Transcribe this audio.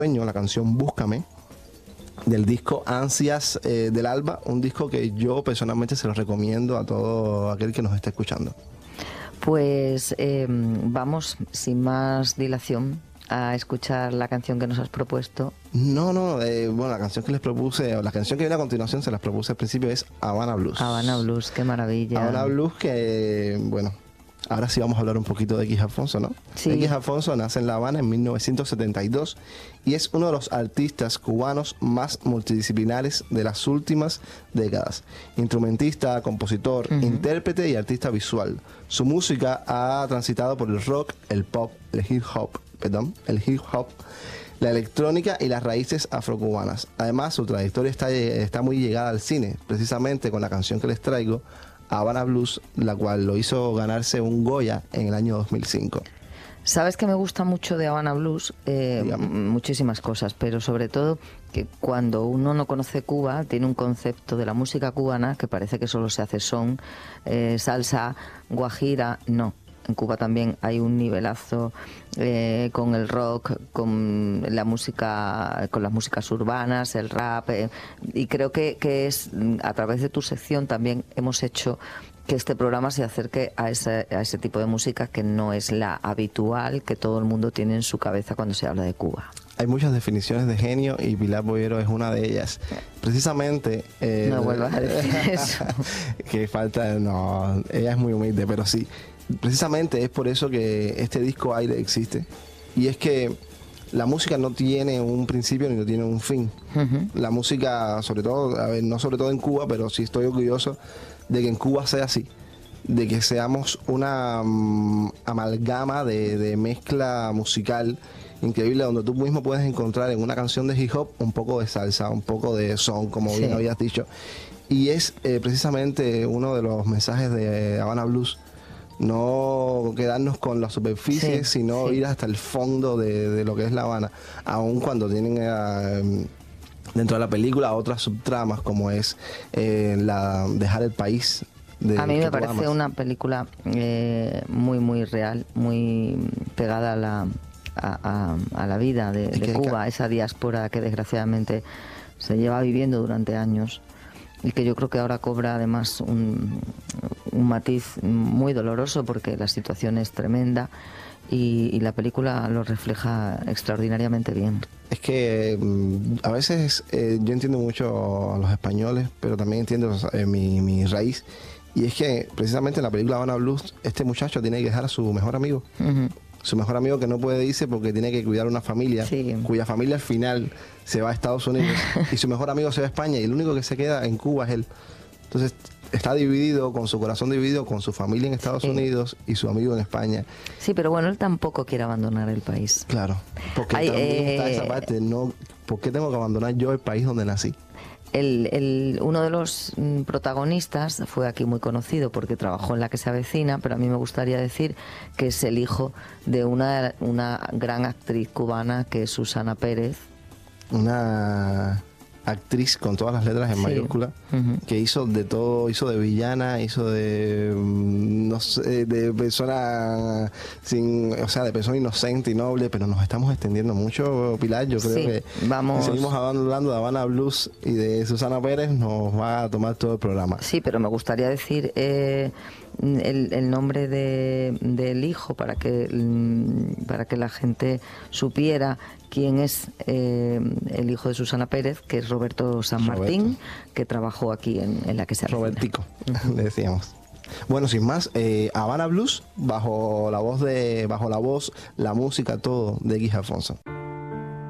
la canción Búscame, del disco Ansias del Alba, un disco que yo personalmente se lo recomiendo a todo aquel que nos esté escuchando. Pues vamos, sin más dilación, a escuchar la canción que nos has propuesto. Bueno, la canción que les propuse, o la canción que viene a continuación, se las propuse al principio, es Habana Blues. Habana Blues, qué maravilla. Habana Blues que, bueno, ahora sí vamos a hablar un poquito de X Alfonso, ¿no? Sí. X Alfonso nace en La Habana en 1972 y es uno de los artistas cubanos más multidisciplinares de las últimas décadas. Instrumentista, compositor, intérprete y artista visual. Su música ha transitado por el rock, el pop, el hip hop, la electrónica y las raíces afrocubanas. Además, su trayectoria está muy llegada al cine, precisamente con la canción que les traigo, Habana Blues, la cual lo hizo ganarse un Goya en el año 2005. ¿Sabes que me gusta mucho de Habana Blues? Muchísimas cosas, pero sobre todo que cuando uno no conoce Cuba, tiene un concepto de la música cubana que parece que solo se hace son, salsa, guajira. No. En Cuba también hay un nivelazo con el rock, con la música, con las músicas urbanas, el rap, y creo que es a través de tu sección también hemos hecho que este programa se acerque a ese tipo de música que no es la habitual que todo el mundo tiene en su cabeza cuando se habla de Cuba. Hay muchas definiciones de genio y Pilar Boyero es una de ellas. Precisamente... no vuelvas a decir eso. Que falta... No, ella es muy humilde, pero sí. Precisamente es por eso que este disco Aire existe. Y es que la música no tiene un principio ni no tiene un fin. La música, sobre todo, no sobre todo en Cuba, pero sí estoy orgulloso de que en Cuba sea así. De que seamos una amalgama de mezcla musical increíble, donde tú mismo puedes encontrar en una canción de hip hop un poco de salsa, un poco de son, como bien habías dicho. Y es precisamente uno de los mensajes de Habana Blues. No quedarnos con la superficie, sino ir hasta el fondo de lo que es La Habana, aun cuando tienen dentro de la película otras subtramas, como es dejar el país. A mí me parece una película muy, muy real, muy pegada a la vida de Cuba, esa diáspora que desgraciadamente se lleva viviendo durante años y que yo creo que ahora cobra además un matiz muy doloroso porque la situación es tremenda y la película lo refleja extraordinariamente bien. Es que a veces yo entiendo mucho a los españoles, pero también entiendo mi raíz, y es que precisamente en la película Habana Blues este muchacho tiene que dejar a su mejor amigo. Su mejor amigo que no puede irse porque tiene que cuidar una familia, cuya familia al final se va a Estados Unidos y su mejor amigo se va a España y el único que se queda en Cuba es él. Entonces está dividido, con su corazón dividido, con su familia en Estados Unidos y su amigo en España. Sí, pero bueno, él tampoco quiere abandonar el país. Claro, porque también está esa parte, no, ¿por qué tengo que abandonar yo el país donde nací? Uno de los protagonistas fue aquí muy conocido porque trabajó en La que se avecina, pero a mí me gustaría decir que es el hijo de una gran actriz cubana que es Susana Pérez. Una actriz con todas las letras en mayúscula, que hizo de todo, hizo de villana, hizo de no sé, de persona de persona inocente y noble, pero nos estamos extendiendo mucho, Pilar. Yo creo que si seguimos hablando de Habana Blues y de Susana Pérez, nos va a tomar todo el programa. Sí, pero me gustaría decir el nombre del hijo para que la gente supiera quién es el hijo de Susana Pérez, que es Roberto San Martín, que trabajó aquí en La que se avecina. Robertico, le decíamos. Bueno, sin más, Habana Blues, bajo la voz, la música, todo de X Alfonso.